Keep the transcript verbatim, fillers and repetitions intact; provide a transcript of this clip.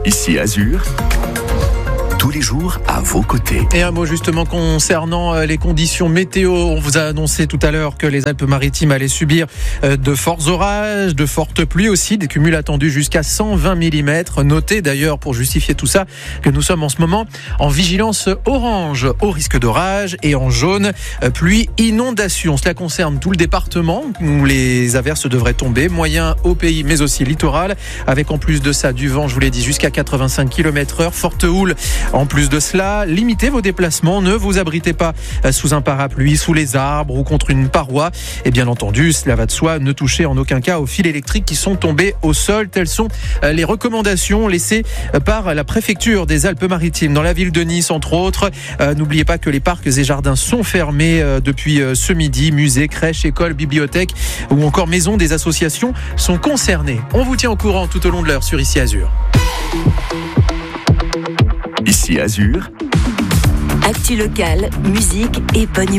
Ici Azur, tous les jours à vos côtés. Et un mot justement concernant les conditions météo. On vous a annoncé tout à l'heure que les Alpes-Maritimes allaient subir de forts orages, de fortes pluies aussi, des cumuls attendus jusqu'à cent vingt millimètres. Notez d'ailleurs, pour justifier tout ça, que nous sommes en ce moment en vigilance orange au risque d'orage et en jaune, pluie, inondation. Cela concerne tout le département où les averses devraient tomber, moyen au pays mais aussi littoral, avec en plus de ça du vent, je vous l'ai dit, jusqu'à quatre-vingt-cinq kilomètres heure, forte houle. En plus de cela, limitez vos déplacements, ne vous abritez pas sous un parapluie, sous les arbres ou contre une paroi. Et bien entendu, cela va de soi, ne touchez en aucun cas aux fils électriques qui sont tombés au sol. Telles sont les recommandations laissées par la préfecture des Alpes-Maritimes dans la ville de Nice, entre autres. Euh, n'oubliez pas que les parcs et jardins sont fermés euh, depuis euh, ce midi. Musées, crèches, écoles, bibliothèques ou encore maisons des associations sont concernés. On vous tient au courant tout au long de l'heure sur Ici Azur. Ici Azur. Actu locale, musique et bonne humeur.